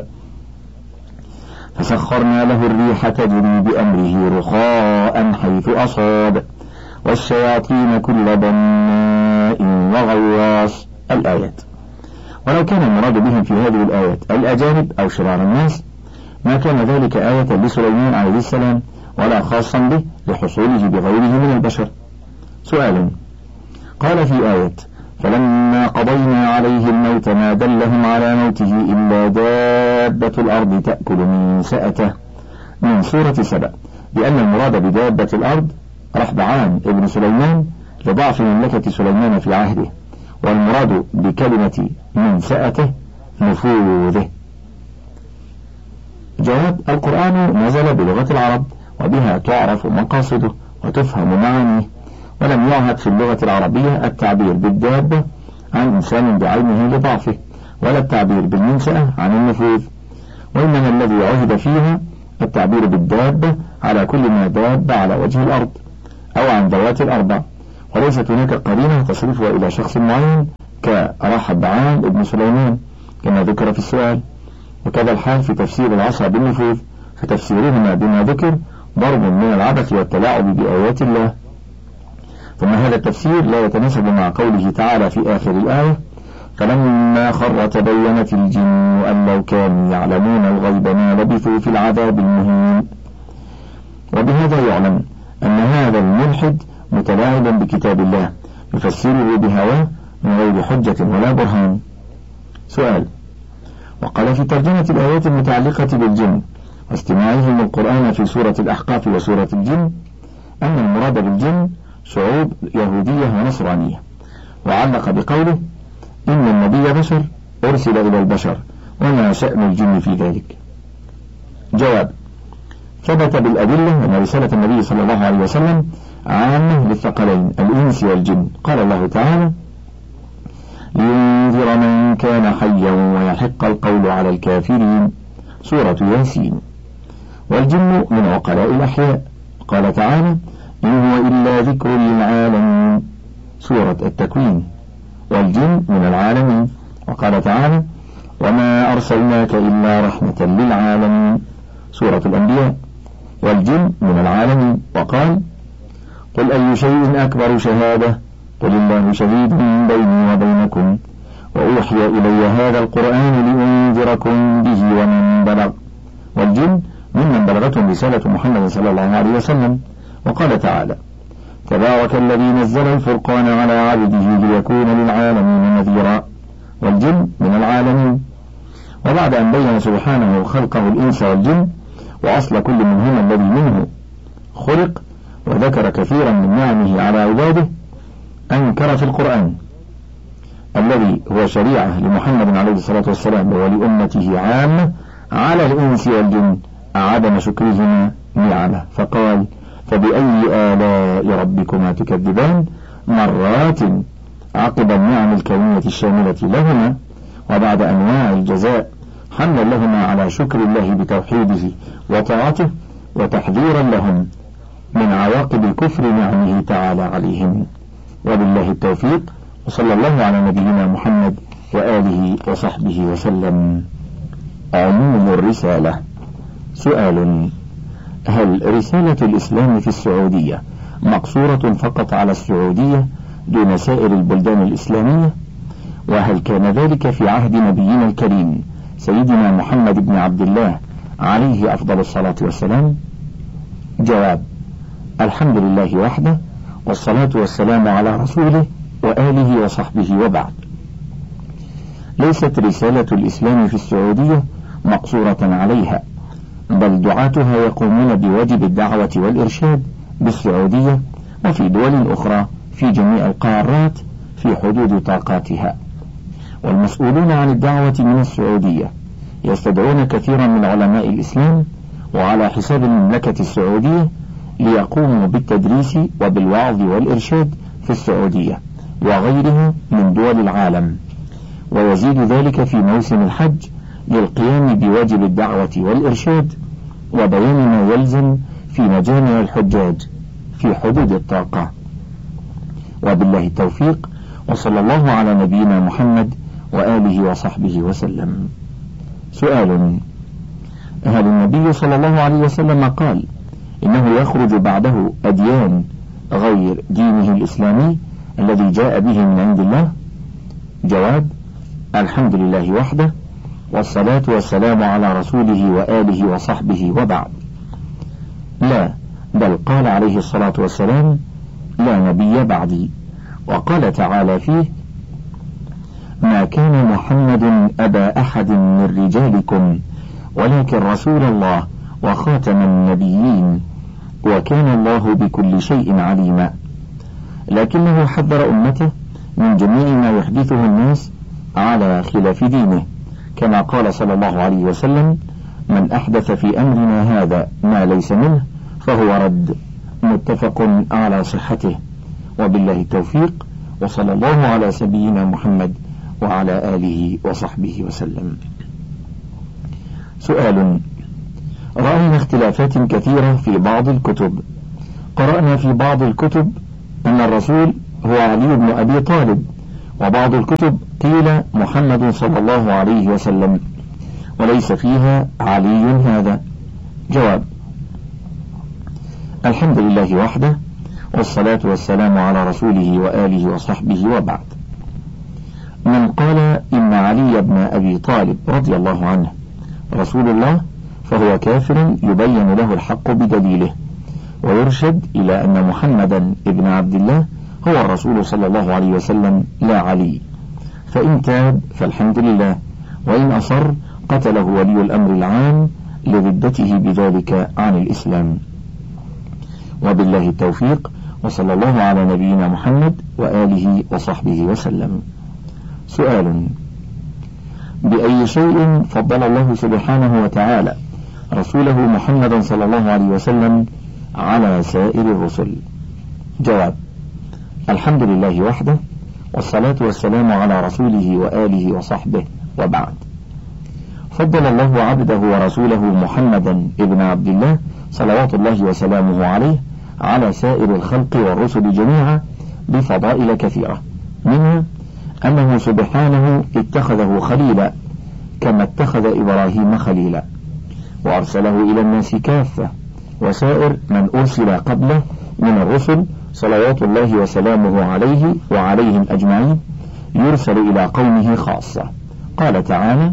فسخرنا له الريح تجري بأمره رخاء حيث أصاب والشياطين كل بناء وغواص. الآيات. ولو كان المراد بهم في هذه الآيات الأجانب أو شرار الناس ما كان ذلك آية لسليمان عليه السلام ولا خاصا به لحصوله بغيره من البشر. سؤال: قال في آية فلما قضينا عليه الموت ما دلهم على موته إلا دابة الأرض تأكل من سأته من سورة سبأ بأن المراد بدابة الأرض رحبعان ابن سليمان لضعف مملكة سليمان في عهده، والمراد بكلمة من سأته نفوذه. جواب: القرآن نزل بلغة العرب وبها تعرف مقاصده وتفهم معانيه، ولم يعهد في اللغة العربية التعبير بالدابة عن إنسان بعينه لضعفه ولا التعبير بالمنسأة عن النفوذ، وإنما الذي عهد فيها التعبير بالدابة على كل ما داب على وجه الأرض أو عن ذوات الأربع، وليست هناك قرينة تصرفها إلى شخص معين كرحب عام ابن سليمان كما ذكر في السؤال. وكذا الحال في تفسير العصا بالنفوذ، فتفسيرهما بما ذكر ضرب من العبث والتلاعب بآيات الله. ثم هذا التفسير لا يتناسب مع قوله تعالى في آخر الآية: فلما خر تبينت الجن أن لو كانوا يعلمون الغيب ما لبثوا في العذاب المهين. وبهذا يعلم أن هذا الملحد متلاعبا بكتاب الله يفسره بهواه من غير حجة ولا برهان. سؤال: وقال في ترجمة الآيات المتعلقة بالجن واستماعهم القرآن في سورة الأحقاف وسورة الجن أن المراد بالجن شعوب يهودية ونصرانية، وعلق بقوله: إن النبي بشر أرسل إلى البشر وما شأن الجن في ذلك. جواب: ثبت بالأدلة أن رسالة النبي صلى الله عليه وسلم عامة للثقلين الإنس والجن. قال الله تعالى: لينذر من كان حيا ويحق القول على الكافرين، سورة ياسين. والجن من عقلاء الأحياء، قال تعالى: إن هو إلا ذكر للعالمين، سورة التكوين. والجن من العالمين، وقال تعالى: وما أرسلناك إلا رحمة للعالمين، سورة الأنبياء. والجن من العالمين، وقال: قل أي شيء أكبر شهادة قل الله شهيد بيني وبينكم وأوحي إلي هذا القرآن لأنذركم به ومن بلغ. والجن ممن بلغتهم رسالة محمد صلى الله عليه وسلم. وقال تعالى: تبارك الذي نزل الفرقان على عبده ليكون للعالمين نذيرا. والجن من العالمين. وبعد أن بين سبحانه خلقه الإنس والجن وأصل كل منهما الذي منه خلق وذكر كثيرا من نعمه على عباده، أنكر في القرآن الذي هو شريعة لمحمد عليه الصلاة والسلام ولأمته عامة على الإنس والجن عدم شكرهما نعمه، فقال: فبأي آلاء ربكما تكذبان، مرات عقب النعم الكونية الشاملة لهما وبعد أنواع الجزاء حملا لهما على شكر الله بتوحيده وطاعته وتحذيرا لهم من عواقب كفر نعمه تعالى عليهم. وبالله التوفيق، وصلى الله على نبينا محمد وآله وصحبه وسلم. عموم الرسالة. سؤال: هل رسالة الإسلام في السعودية مقصورة فقط على السعودية دون سائر البلدان الإسلامية؟ وهل كان ذلك في عهد نبينا الكريم سيدنا محمد بن عبد الله عليه أفضل الصلاة والسلام؟ جواب: الحمد لله وحده، والصلاة والسلام على رسوله وآله وصحبه، وبعد. ليست رسالة الإسلام في السعودية مقصورة عليها، بل دعاتها يقومون بواجب الدعوة والإرشاد بالسعودية وفي دول أخرى في جميع القارات في حدود طاقاتها. والمسؤولون عن الدعوة من السعودية يستدعون كثيرا من علماء الإسلام وعلى حساب المملكة السعودية ليقوموا بالتدريس وبالوعظ والإرشاد في السعودية وغيرها من دول العالم، ويزيد ذلك في موسم الحج للقيام بواجب الدعوة والإرشاد وبيان ما يلزم في مجامع الحجاج في حدود الطاقة. وبالله التوفيق، وصلى الله على نبينا محمد وآله وصحبه وسلم. سؤال: هل النبي صلى الله عليه وسلم قال إنه يخرج بعده أديان غير دينه الإسلامي الذي جاء به من عند الله؟ جواب: الحمد لله وحده، والصلاة والسلام على رسوله وآله وصحبه، وبعد. لا، بل قال عليه الصلاة والسلام: لا نبي بعدي. وقال تعالى فيه: ما كان محمد أبا أحد من رجالكم ولكن رسول الله وخاتم النبيين وكان الله بكل شيء عليما. لكنه حذر أمته من جميع ما يحدثه الناس على خلاف دينه، كما قال صلى الله عليه وسلم: من أحدث في أمرنا هذا ما ليس منه فهو رد، متفق على صحته. وبالله التوفيق، وصلى الله على سيدنا محمد وعلى آله وصحبه وسلم. سؤال: رأينا اختلافات كثيرة في بعض الكتب. قرأنا في بعض الكتب أن الرسول هو علي بن أبي طالب، وبعض الكتب قيل محمد صلى الله عليه وسلم، وليس فيها علي هذا. جواب: الحمد لله وحده، والصلاة والسلام على رسوله وآله وصحبه، وبعد. من قال إن علي بن أبي طالب رضي الله عنه رسول الله فهو كافر يبين له الحق بدليله، ويرشد إلى أن محمدا ابن عبد الله هو الرسول صلى الله عليه وسلم لا علي، فإن تاب فالحمد لله، وإن أصر قتله ولي الأمر العام لردته بذلك عن الإسلام. وبالله التوفيق، وصلى الله على نبينا محمد وآله وصحبه وسلم. سؤال: بأي شيء فضل الله سبحانه وتعالى رسوله محمدا صلى الله عليه وسلم على سائر الرسل؟ جواب: الحمد لله وحده، والصلاة والسلام على رسوله وآله وصحبه، وبعد. فضل الله عبده ورسوله محمدا ابن عبد الله صلوات الله وسلامه عليه على سائر الخلق والرسل جميعا بفضائل كثيرة، منها أنه سبحانه اتخذه خليلا كما اتخذ إبراهيم خليلا، وأرسله إلى الناس كافة، وسائر من أرسل قبله من الرسل صلوات الله وسلامه عليه وعليهم أجمعين يرسل إلى قومه خاصة. قال تعالى: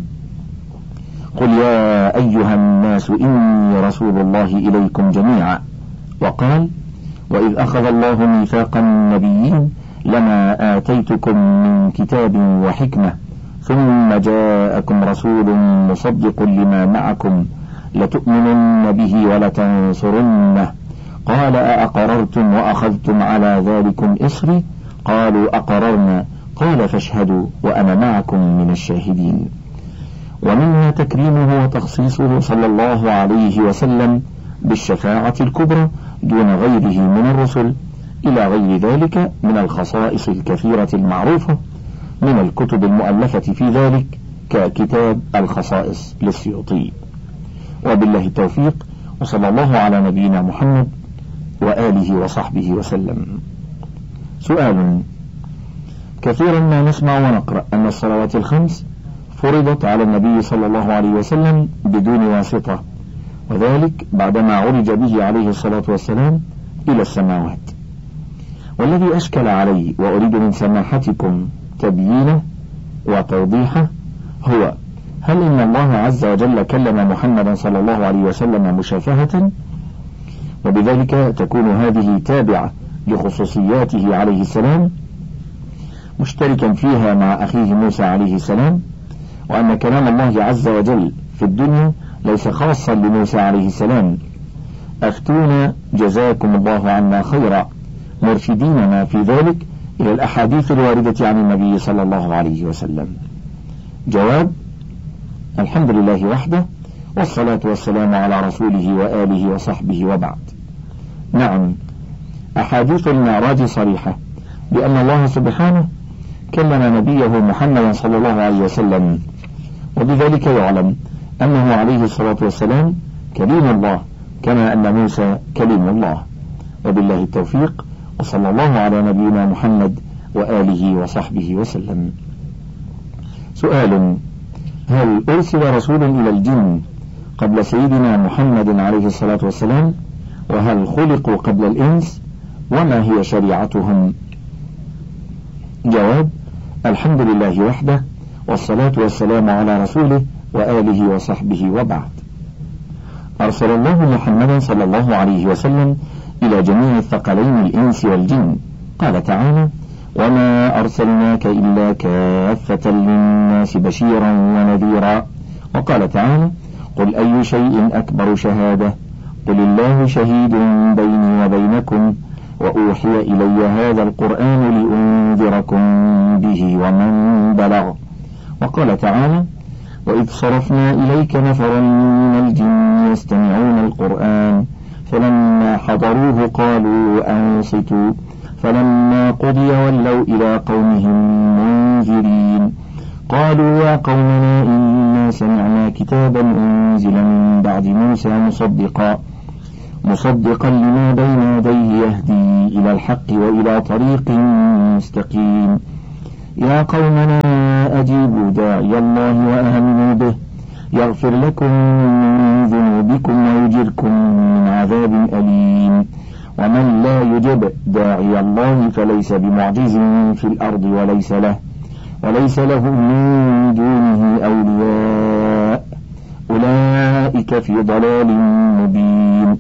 قل يا أيها الناس إني رسول الله إليكم جميعا. وقال: وإذ أخذ الله ميثاق النبيين لما آتيتكم من كتاب وحكمة ثم جاءكم رسول مصدق لما معكم لتؤمنن به ولتنصرنه قال أأقررتم وأخذتم على ذلكم إصري قالوا أقررنا قال فاشهدوا وأنا معكم من الشاهدين. ومنها تكريمه وتخصيصه صلى الله عليه وسلم بالشفاعة الكبرى دون غيره من الرسل، إلى غير ذلك من الخصائص الكثيرة المعروفة من الكتب المؤلفة في ذلك، ككتاب الخصائص للسيوطي. وبالله التوفيق، وصلى الله على نبينا محمد وآله وصحبه وسلم. سؤال: كثيرا ما نسمع ونقرأ أن الصلوات الخمس فرضت على النبي صلى الله عليه وسلم بدون واسطة، وذلك بعدما عرج به عليه الصلاة والسلام إلى السماوات. والذي أشكل علي وأريد من سماحتكم تبيينه وتوضيحه هو: هل إن الله عز وجل كلم محمدا صلى الله عليه وسلم مشافهة، وبذلك تكون هذه تابعة لخصوصياته عليه السلام مشتركا فيها مع أخيه موسى عليه السلام، وأن كلام الله عز وجل في الدنيا ليس خاصا لموسى عليه السلام؟ أفتونا جزاكم الله عنا خيرا، مرشديننا في ذلك إلى الأحاديث الواردة عن النبي صلى الله عليه وسلم. جواب: الحمد لله وحده، والصلاة والسلام على رسوله وآله وصحبه، وبعد. نعم، أحاديث المعراج صريحة بأن الله سبحانه كلم نبيه محمدا صلى الله عليه وسلم، وبذلك يعلم أنه عليه الصلاة والسلام كليم الله كما أن موسى كليم الله. وبالله التوفيق، وصلى الله على نبينا محمد وآله وصحبه وسلم. سؤال: هل أرسل رسول إلى الجن قبل سيدنا محمد عليه الصلاة والسلام؟ وهل خلقوا قبل الإنس؟ وما هي شريعتهم؟ جواب: الحمد لله وحده، والصلاة والسلام على رسوله وآله وصحبه، وبعد. أرسل الله محمدا صلى الله عليه وسلم إلى جميع الثقلين الإنس والجن. قال تعالى: وما أرسلناك إلا كافة للناس بشيرا ونذيرا. وقال تعالى: قل أي شيء أكبر شهادة قل الله شهيد بيني وبينكم وأوحي إلي هذا القرآن لأنذركم به ومن بلغ. وقال تعالى: وإذ صرفنا إليك نفرا من الجن يستمعون القرآن فلما حضروه قالوا أنصتوا فلما قضي ولوا إلى قومهم منذرين قالوا يا قومنا إنا سمعنا كتابا أنزل من بعد موسى مصدقا مصدقا لما بين يديه يهدي إلى الحق وإلى طريق مستقيم يا قومنا أجيبوا داعي الله وآمنوا به يغفر لكم من ذنوبكم ويجركم من عذاب أليم ومن لا يجب داعي الله فليس بمعجز في الأرض وليس له وليس له من دونه أولياء أولئك في ضلال مبين.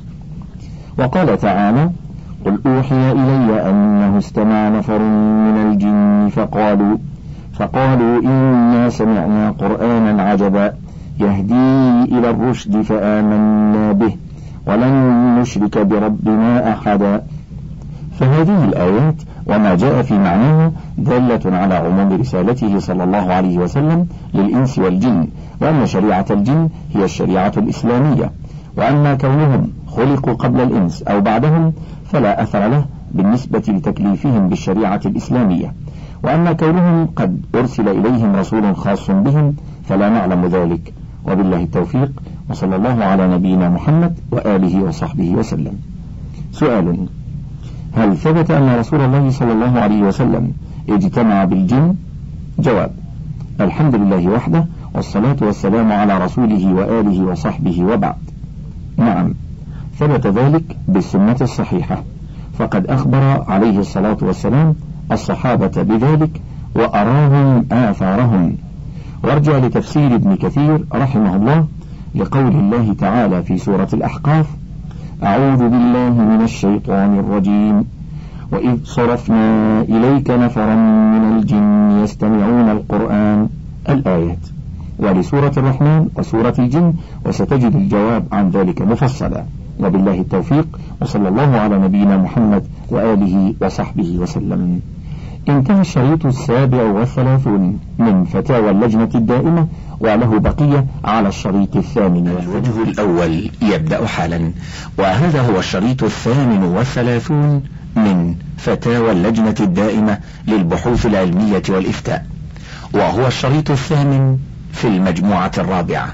وقال تعالى قل أوحي إلي أنه استمع نفر من الجن فقالوا فقالوا إنا سمعنا قرآنا عجبا يهدي إلى الرشد فآمنا به ولن نشرك بربنا أحدا. فهذه الآيات وما جاء في معناها دالة على عموم رسالته صلى الله عليه وسلم للإنس والجن، وأن شريعة الجن هي الشريعة الإسلامية، وأما كونهم خلقوا قبل الإنس أو بعدهم فلا أثر له بالنسبة لتكليفهم بالشريعة الإسلامية، وأما كونهم قد أرسل إليهم رسول خاص بهم فلا نعلم ذلك، وبالله التوفيق، وصلى الله على نبينا محمد وآله وصحبه وسلم. سؤال: هل ثبت أن رسول الله صلى الله عليه وسلم اجتمع بالجن؟ جواب: الحمد لله وحده، والصلاة والسلام على رسوله وآله وصحبه وبعد. نعم، ثبت ذلك بالسنة الصحيحة، فقد أخبر عليه الصلاة والسلام الصحابة بذلك وأراهم آثارهم. وارجع لتفسير ابن كثير رحمه الله لقول الله تعالى في سورة الأحقاف: أعوذ بالله من الشيطان الرجيم وإذ صرفنا إليك نفرا من الجن يستمعون القرآن، الآيات. ولسورة الرحمن وسورة الجن، وستجد الجواب عن ذلك مفصلا. وبالله التوفيق، وصلى الله على نبينا محمد وآله وصحبه وسلم. انتهى الشريط السابع والثلاثون من فتاوى اللجنة الدائمة، وله بقية على الشريط الثامن. الوجه الأول يبدأ حالا، وهذا هو الشريط الثامن والثلاثون من فتاوى اللجنة الدائمة للبحوث العلمية والإفتاء، وهو الشريط الثامن في المجموعة الرابعة.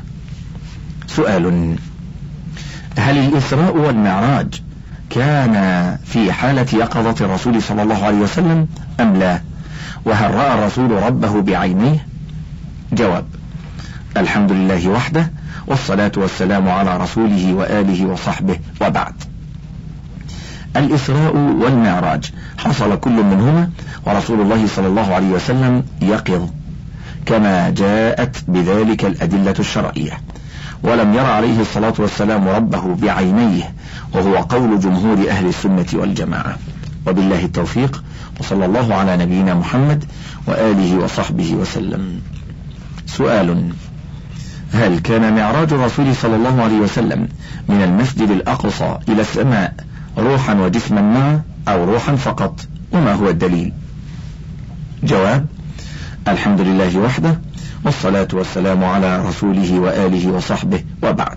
سؤال: هل الإسراء والمعراج كان في حالة يقظة الرسول صلى الله عليه وسلم أم لا؟ وهل رأى الرسول ربه بعينيه؟ جواب: الحمد لله وحده، والصلاة والسلام على رسوله وآله وصحبه وبعد. الإسراء والمعراج حصل كل منهما ورسول الله صلى الله عليه وسلم يقظ كما جاءت بذلك الأدلة الشرعية، ولم ير عليه الصلاة والسلام ربه بعينيه، وهو قول جمهور أهل السنة والجماعة. وبالله التوفيق، وصلى الله على نبينا محمد وآله وصحبه وسلم. سؤال: هل كان معراج الرسول صلى الله عليه وسلم من المسجد الأقصى إلى السماء روحا وجسما معا أو روحا فقط؟ وما هو الدليل؟ جواب: الحمد لله وحده، والصلاة والسلام على رسوله وآله وصحبه وبعد.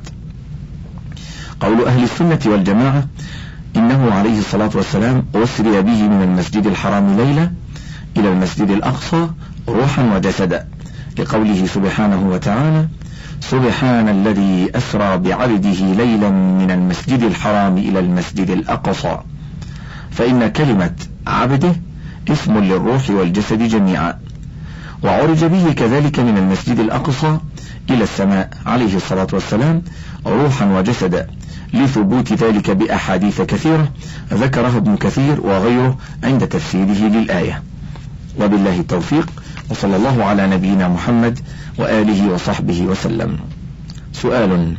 قول أهل السنة والجماعة إنه عليه الصلاة والسلام أسري به من المسجد الحرام ليلة إلى المسجد الأقصى روحا وجسدا، لقوله سبحانه وتعالى: سبحان الذي أسرى بعبده ليلا من المسجد الحرام إلى المسجد الأقصى. فإن كلمة عبده اسم للروح والجسد جميعا. وعرج به كذلك من المسجد الأقصى إلى السماء عليه الصلاة والسلام روحا وجسدا، لثبوت ذلك بأحاديث كثيرة ذكرها ابن كثير وغيره عند تفسيره للآية. وبالله التوفيق، وصلى الله على نبينا محمد وآله وصحبه وسلم. سؤال: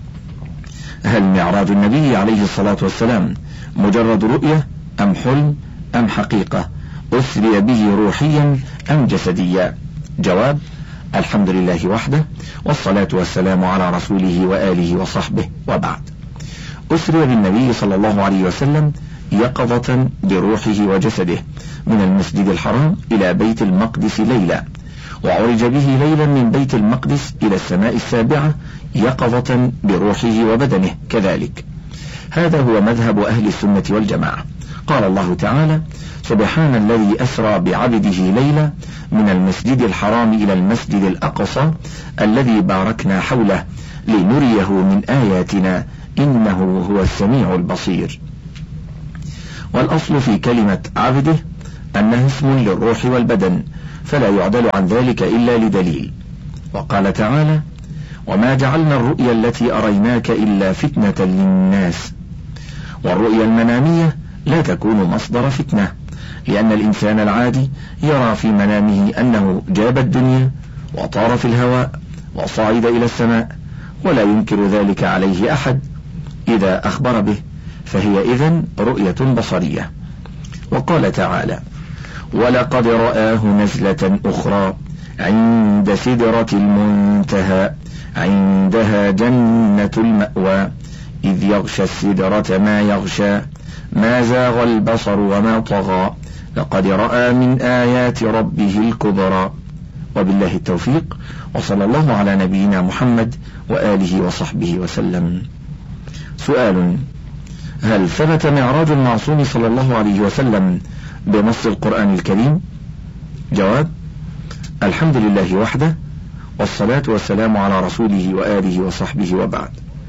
هل معراج النبي عليه الصلاة والسلام مجرد رؤية أم حلم أم حقيقة؟ أسري به روحيا أم جسديا؟ جواب: الحمد لله وحده، والصلاة والسلام على رسوله وآله وصحبه وبعد. أسري بالنبي صلى الله عليه وسلم يقظة بروحه وجسده من المسجد الحرام إلى بيت المقدس ليلة، وعرج به ليلا من بيت المقدس إلى السماء السابعة يقظة بروحه وبدنه كذلك. هذا هو مذهب أهل السنة والجماعة. قال الله تعالى: سبحان الذي أسرى بعبده ليلا من المسجد الحرام إلى المسجد الأقصى الذي باركنا حوله لنريه من آياتنا إنه هو السميع البصير. والأصل في كلمة عبده أنه اسم للروح والبدن، فلا يعدل عن ذلك إلا لدليل. وقال تعالى: وما جعلنا الرؤيا التي أريناك إلا فتنة للناس. والرؤيا المنامية لا تكون مصدر فتنة، لأن الإنسان العادي يرى في منامه أنه جاب الدنيا وطار في الهواء وصعد إلى السماء، ولا ينكر ذلك عليه أحد إذا أخبر به، فهي إذن رؤية بصرية. وقال تعالى: ولقد رآه نزلة أخرى عند سدرة المنتهى عندها جنة المأوى إذ يغشى السدرة ما يغشى ما زاغ البصر وما طغى لقد رأى من آيات ربه الكبرى. وبالله التوفيق، وصلى الله على نبينا محمد وآله وصحبه وسلم. سؤال: هل ثبت معراج المعصوم صلى الله عليه وسلم بنص القرآن الكريم؟ جواب: الحمد لله وحده، والصلاة والسلام على رسوله وآله وصحبه وبعد.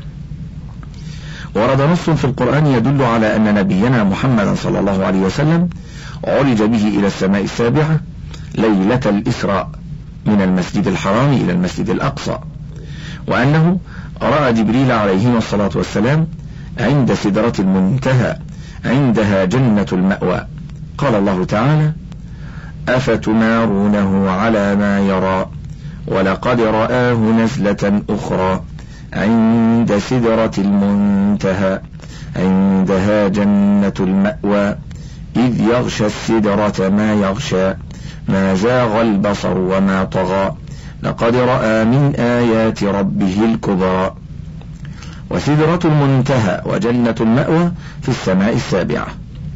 ورد نص في القرآن يدل على أن نبينا محمد صلى الله عليه وسلم عرج به إلى السماء السابعة ليلة الإسراء من المسجد الحرام إلى المسجد الأقصى، وأنه رأى جبريل عليه الصلاة والسلام عند سدرة المنتهى عندها جنة المأوى. قال الله تعالى: أفتمارونه على ما يرى ولقد رآه نزلة أخرى عند سدرة المنتهى عندها جنة المأوى إذ يغشى السدرة ما يغشى ما زاغ البصر وما طغى لقد رأى من آيات ربه الكبرى. وسدرة المنتهى وجنة المأوى في السماء السابعة.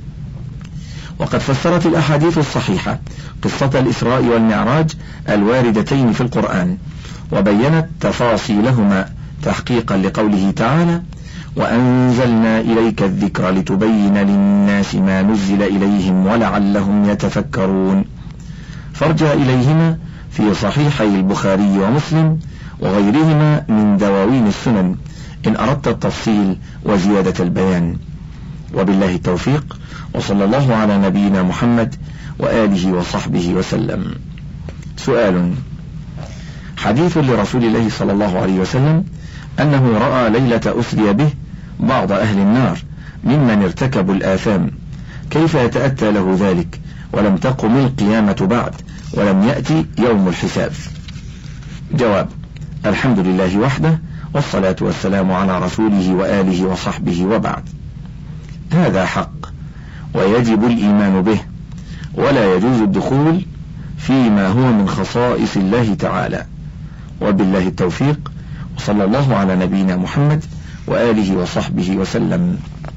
وقد فسرت الأحاديث الصحيحة قصة الإسراء والمعراج الواردتين في القرآن، وبينت تفاصيلهما تحقيقا لقوله تعالى: وأنزلنا إليك الذكر لتبين للناس ما نزل إليهم ولعلهم يتفكرون. فارجع إليهما في صحيحي البخاري ومسلم وغيرهما من دواوين السنن إن أردت التفصيل وزيادة البيان. وبالله التوفيق، وصلى الله على نبينا محمد وآله وصحبه وسلم. سؤال: حديث لرسول الله صلى الله عليه وسلم أنه رأى ليلة أسري به بعض أهل النار ممن ارتكبوا الآثام، كيف يتأتى له ذلك ولم تقم القيامة بعد ولم يأتي يوم الحساب؟ جواب: الحمد لله وحده، والصلاة والسلام على رسوله وآله وصحبه وبعد. هذا حق ويجب الإيمان به، ولا يجوز الدخول فيما هو من خصائص الله تعالى. وبالله التوفيق، وصلى الله على نبينا محمد وآله وصحبه وسلم.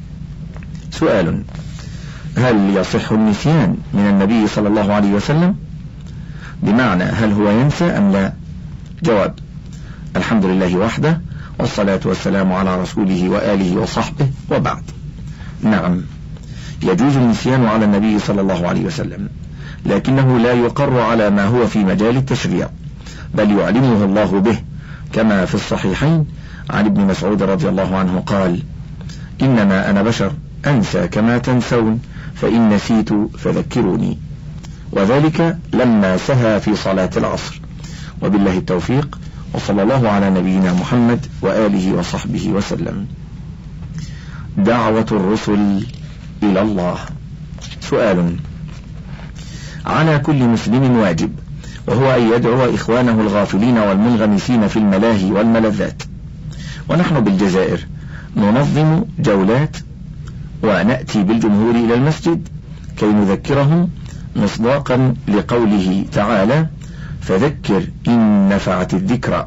سؤال: هل يصح النسيان من النبي صلى الله عليه وسلم؟ بمعنى هل هو ينسى أم لا؟ جواب: الحمد لله وحده، والصلاة والسلام على رسوله وآله وصحبه وبعد. نعم، يجوز النسيان على النبي صلى الله عليه وسلم، لكنه لا يقر على ما هو في مجال التشريع، بل يعلمه الله به، كما في الصحيحين عن ابن مسعود رضي الله عنه قال: إنما أنا بشر أنسى كما تنسون، فإن نسيت فذكروني. وذلك لما سهى في صلاة العصر. وبالله التوفيق، وصلى الله على نبينا محمد وآله وصحبه وسلم. دعوة الرسل إلى الله. سؤال: على كل مسلم واجب، وهو أن يدعو إخوانه الغافلين والمنغمسين في الملاهي والملذات. ونحن بالجزائر ننظم جولات ونأتي بالجمهور إلى المسجد كي نذكرهم مصداقا لقوله تعالى: فذكر إن نفعت الذكرى،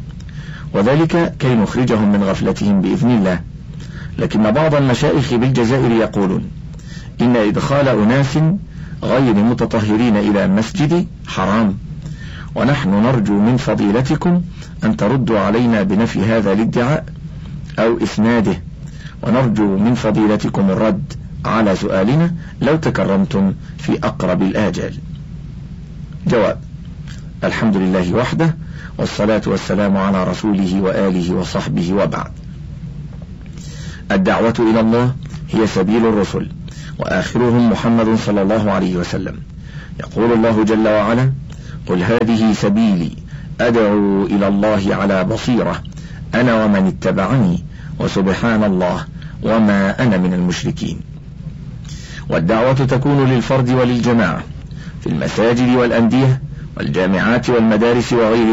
وذلك كي نخرجهم من غفلتهم بإذن الله. لكن بعض المشايخ بالجزائر يقولون إن إدخال أناس غير متطهرين إلى المسجد حرام، ونحن نرجو من فضيلتكم أن تردوا علينا بنفي هذا الادعاء أو إسناده، ونرجو من فضيلتكم الرد على سؤالنا لو تكرمتم في أقرب الآجال. جواب: الحمد لله وحده، والصلاة والسلام على رسوله وآله وصحبه وبعد. الدعوة إلى الله هي سبيل الرسل، وآخرهم محمد صلى الله عليه وسلم. يقول الله جل وعلا: قل هذه سبيلي أدعو إلى الله على بصيرة أنا ومن اتبعني وسبحان الله وما أنا من المشركين. والدعوة تكون للفرد وللجماعة في المساجد والأندية والجامعات والمدارس وغير